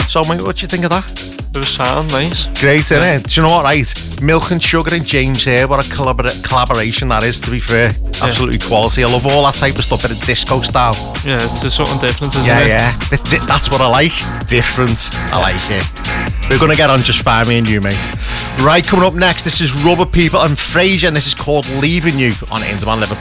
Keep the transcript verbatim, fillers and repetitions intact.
So, mate, what do you think of that? It was sound nice. Great, isn't it? Do you know what, right? Milk and Sugar and James here, what a collabor- collaboration that is, to be fair. Absolutely quality. I love all that type of stuff, bit of disco style. Yeah, it's just something different, isn't Yeah, it? yeah. Bit di- that's what I like. Different. I like it. We're going to get on just fine, me and you, mate. Right, coming up next, this is Rubber People and Fraser, and this is called Leaving You on Indie Man Liverpool.